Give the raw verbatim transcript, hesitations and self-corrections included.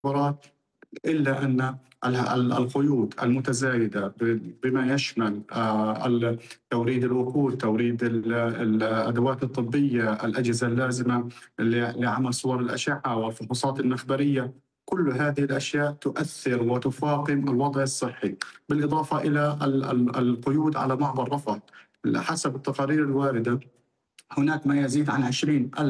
المباراة، إلا أن ال- ال- القيود المتزايدة ب- بما يشمل آه، ال- توريد الوقود، توريد ال- الأدوات الطبية، الأجهزة اللازمة ل- لعمل صور الأشعة والفحوصات المخبرية، كل هذه الأشياء تؤثر وتفاقم الوضع الصحي، بالإضافة إلى ال- ال- القيود على معبر رفح. حسب التقارير الواردة هناك ما يزيد عن عشرين